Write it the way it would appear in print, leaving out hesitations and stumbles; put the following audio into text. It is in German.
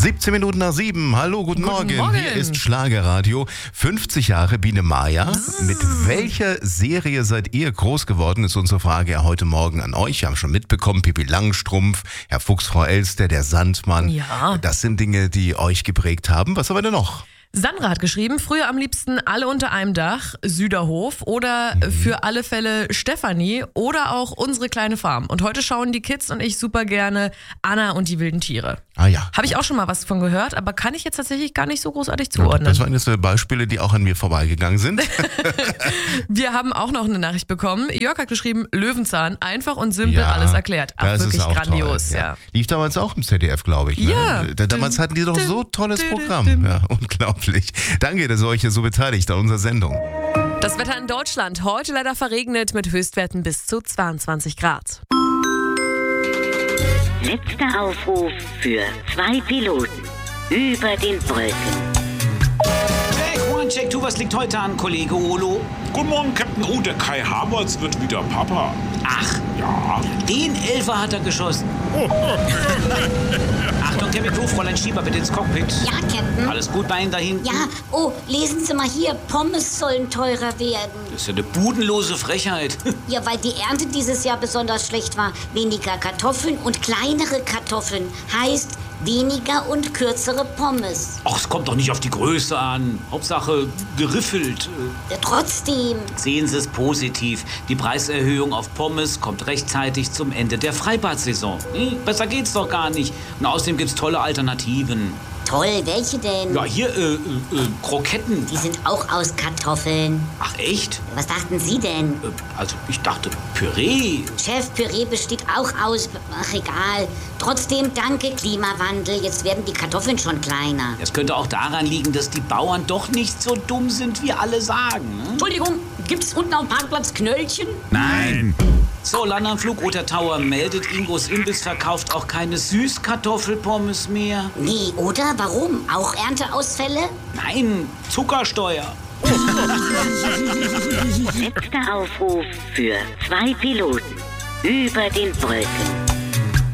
17 Minuten nach 7. Hallo, guten Morgen. Hier ist Schlagerradio. 50 Jahre Biene Maya. Mit welcher Serie seid ihr groß geworden, ist unsere Frage heute Morgen an euch. Wir haben schon mitbekommen, Pippi Langstrumpf, Herr Fuchs, Frau Elster, der Sandmann. Ja. Das sind Dinge, die euch geprägt haben. Was haben wir denn noch? Sandra hat geschrieben, früher am liebsten Alle unter einem Dach, Süderhof oder für alle Fälle Stefanie oder auch Unsere kleine Farm. Und heute schauen die Kids und ich super gerne Anna und die wilden Tiere. Ah ja. Habe ich auch schon mal was von gehört, aber kann ich jetzt tatsächlich gar nicht so großartig zuordnen. Das waren jetzt Beispiele, die auch an mir vorbeigegangen sind. Wir haben auch noch eine Nachricht bekommen. Jörg hat geschrieben, Löwenzahn, einfach und simpel alles erklärt. Ach, das wirklich ist auch grandios. Toll, Ja. Lief damals auch im ZDF, glaube ich. Ne? Ja. Damals hatten die doch so tolles Programm. Ja, unglaublich. Danke, dass ihr euch hier so beteiligt an unserer Sendung. Das Wetter in Deutschland, heute leider verregnet mit Höchstwerten bis zu 22 Grad. Letzter Aufruf für 2 Piloten über den Wolken. Check 2, was liegt heute an, Kollege Olo? Guten Morgen, Captain. Oh, der Kai Havertz wird wieder Papa. Ach, Ja. den Elfer hat er geschossen. Achtung, Cabin Crew, Fräulein Schieber, bitte ins Cockpit. Ja, Captain. Alles gut bei Ihnen da hinten? Ja, oh, lesen Sie mal hier, Pommes sollen teurer werden. Das ist ja eine budenlose Frechheit. Ja, weil die Ernte dieses Jahr besonders schlecht war. Weniger Kartoffeln und kleinere Kartoffeln heißt weniger und kürzere Pommes. Ach, es kommt doch nicht auf die Größe an. Hauptsache geriffelt. Ja, trotzdem. Sehen Sie es positiv. Die Preiserhöhung auf Pommes kommt rechtzeitig zum Ende der Freibad-Saison. Besser geht's doch gar nicht. Und außerdem gibt's tolle Alternativen. Toll, welche denn? Ja, hier, Kroketten. Die sind auch aus Kartoffeln. Ach, echt? Was dachten Sie denn? Also, ich dachte Püree. Chef, Püree besteht auch aus... Ach, egal. Trotzdem danke, Klimawandel. Jetzt werden die Kartoffeln schon kleiner. Das könnte auch daran liegen, dass die Bauern doch nicht so dumm sind, wie alle sagen. Ne? Entschuldigung, gibt's unten auf dem Parkplatz Knöllchen? Nein. So, Land am Flug, Roter Tower meldet, Ingos Imbiss verkauft auch keine Süßkartoffelpommes mehr. Nee, oder? Warum? Auch Ernteausfälle? Nein, Zuckersteuer. Letzter Aufruf für 2 Piloten über den Wolken.